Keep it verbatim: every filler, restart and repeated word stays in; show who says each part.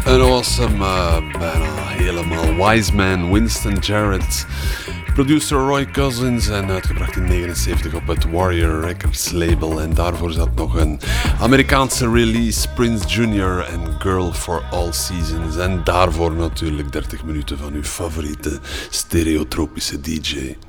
Speaker 1: Een awesome, uh, bijna helemaal wise man, Winston Jarrett. Producer Roy Cousins en uitgebracht in negenenzeventig op het Warrior Records label. En daarvoor zat nog een Amerikaanse release, Prince junior en Girl for All Seasons. En daarvoor natuurlijk dertig minuten van uw favoriete stereotropische D J.